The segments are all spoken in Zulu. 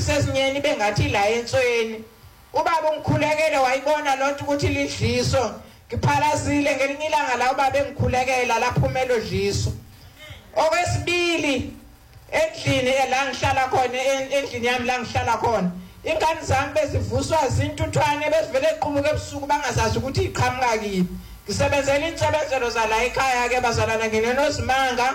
sezinyeni bengathi la ensweni ubaba ungikhulekele wayibona lonto ukuthi lidliso ngiphalazile ngelinye ilanga la ubaba engikhulekela laphumela odliso okwesibili endlini la ngihlala khona endlini yami la ngihlala khona ingane zami bezivuswa zintuthwane bezivele eqhumuka ebusuku bangazazi ukuthi iqhamuka kipi ngisebenzela insebenzelo zala ekhaya ke bazalana nginenozimanga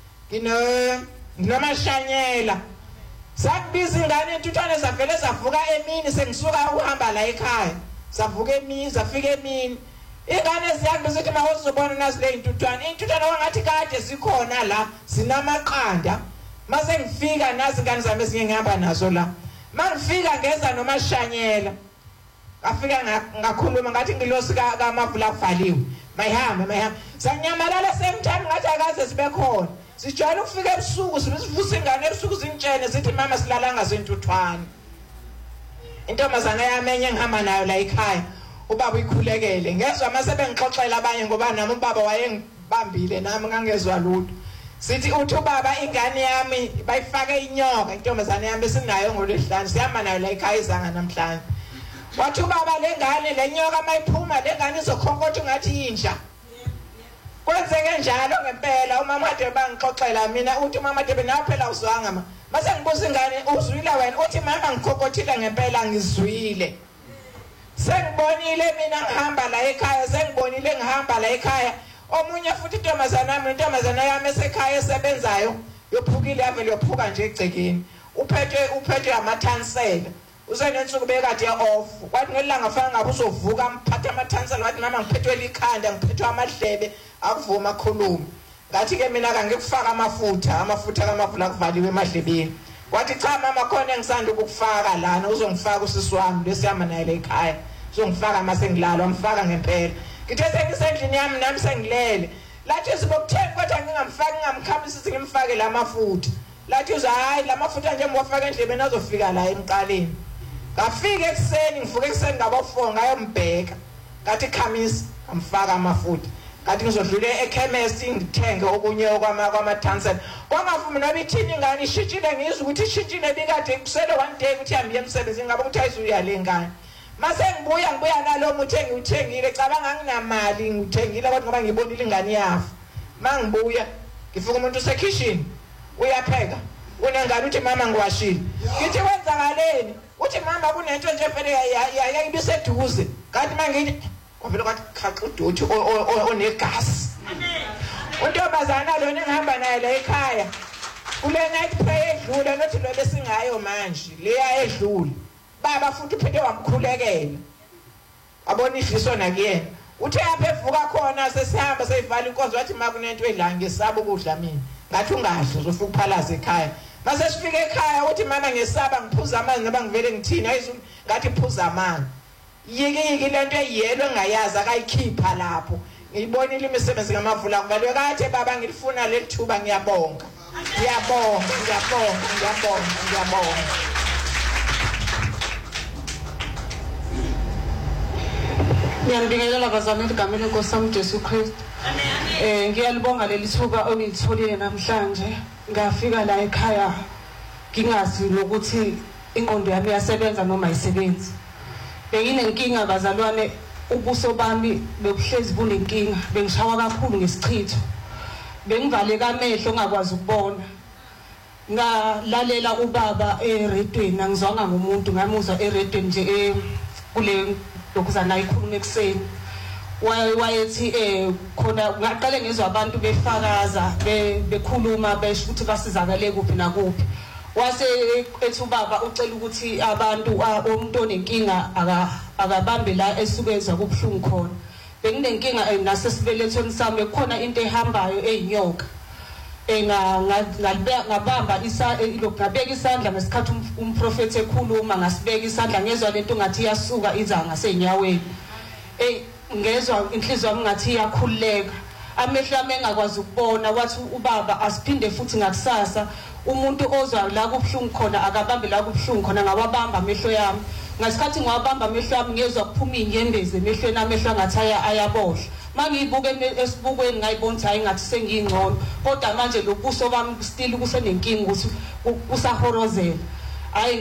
nginomashanyela sakubiza ingane intuthwane zavele zavuka emini sengisuka uhamba la ekhaya zavuka emini zafika emini ingane ziyakubiza ukuthi mawuzobona nazi le intuthwane wangathi kade zikhona la zinamaqanda mase ngifika nazi ingane zami ezinye ngihamba nazo la mangifika ngeza nomashanyela afika ngakhuluma ngathi ngilosi kaMavula kuvaliwe mayihamba sanyamalala semthami ngathi akaze sibe khona sijwayele ukufika ebusuku sivusa ingane ebusuku zingitshene sithi mama silala ngazentuthwane intombazana yami enye ngihamba nayo la ekhaya ubaba uyikhulekele ngezwe mase bengixoxela abanye ngoba nami ubaba wayengibambile nami ngangezwa lutho sithi uthi ubaba ingane yami bayifake inyoka intombazana yami esinayo ngolesihlanu sihamba nayo la ekhaya izanga namhlanje wathi ubaba lengane lenyoka mayiphuma lengane izokhonkotha ungathi inja kwenzeke njalo ngempela umama Debe bangixoxela mina uthi umama Debe nawe phela uzwanga mase ngibuza ingane uzwile wena uthi mama ngikhokothile ngempela ngizwile sengibonile mina ngihamba la ekhaya omunye futhi intombazana yami esekhaya esebenzayo yophukile avele yophuka nje egcekeni uphethwe amathansela usenensuku bekade off wathi ngelanga fana ngabe uzovuka mphatha amathansela wathi mama ngiphethwe likhanda ngiphethwe amadlebe akuvuma akhuluma ngathi ke mina kangikufaka amafutha kaMavula kuvaliwe emadlebeni wathi cha mama khona engisanda ukufaka lana uzongifaka usisi wami lesiyama naye la ekhaya uzongifaka mase ngilala wamfaka ngempela ngithe sengisendlini yami nami sengilele lathi sibokuthenga kodwa ngingamfaki ngamkhamisa ngimfake lamafutha lathi uza hayi lamafutha nje ngwafaka endlebeni azofika la emqaleni ngafika ekseni ngivuka ekseni ngabo4 ngayombheka ngathi khamisa ngamfaka amafutha ngathi ngizodlule ekhemesti ngithenge okunye kwamathansela kwangavumi noba ithini ingane ishitshile ngizwe ukuthi ishitshile bikade kusele one day ukuthi ihambe emsebenzini ngabe ukuthi ayizuya le ngane mase ngibuya nalo muthi engiwuthengile cabanga nginamali ngithengile kodwa ngoba ngibonile ingane yafa mangibuya ngifika umuntu usekitchen uyapheka unengane uthi mama ngiwashile ngithi wenzakaleni uthi mama kunento nje vele yayibiseduze kanti mangithi kwavela kwathi khaxa udothi onegas untombazana lona engihamba naye la ekhaya kule night prayer edlule nothi lo besingayo manje leya edlule baba futhi uphethe wamkhulekela abona idliso nakuyena uthe yapha evuka khona sesihamba seyivala inkonzo wathi makunento edla ngesaba ukudla mina ngathi ungadli uzofika uphalaza ekhaya mase sifike ekhaya uthi mama ngesaba ngiphuza amanzi ngoba ngivele ngithini ayizulu ngathi phuza amanzi yiki lento eyelo engayazi akayikhipha lapho ngiyibonile imisebenzi kaMavula kuvaliwe kade baba ngilifuna lelithuba ngiyabonga Ngiyabingelela bazalwane egameni lenkosi yami Jesu Kristu. Ngiyalibonga leli thuba ongilitholile namhlanje. Ngafika la ekhaya ngingazi ukuthi ingqondo yami iyasebenza noma ayisebenzi. Benginenkinga bazalwane, ubuso bami bebuhlezi bunenkinga, bengishawa kakhulu ngesichitho. Bengivaleka amehlo ngakwazi ukubona. Ngalalela ubaba eredweni, angizwanga ngomuntu, ngamuzwa eredweni nje kule lokuzana ikhuluma ekseni. Wayethi khona ngaqale ngizwa abantu befakaza bekhuluma besho ukuthi basizakale kuphi nakuphi. Wase ethi ubaba ucela ukuthi abantu umuntu onenkinga akabambe la esukeza kubhlungu khona. Benginenkinga nasesibelethweni sami khona into ehambayo eyinyoka. Ngabamba ngabeka isandla ngesikhathi umprofeti ekhuluma, ngasibeka isandla ngezwa lento ngathi iyasuka iza ngasenyaweni. Ngezwa inhliziyo yami ngathi iyakhuleka, amehlo ami engakwazi ukubona. Wathi ubaba asiphinde futhi ngakusasa umuntu ozwa la kubhlungu khona akabambe la kubhlungu khona. Ngawabamba amehlo yami, ngasikhathi ngawabamba amehlo yami ngezwa kuphuma inyembezi emehlweni, amehlo angathi ayabohla. Mangiyibuka esibukweni ngayibona ukuthi hayi ngathi sengingcono, kodwa manje lobuso bami still kusenenkinga ukuthi usahorozela. Hayi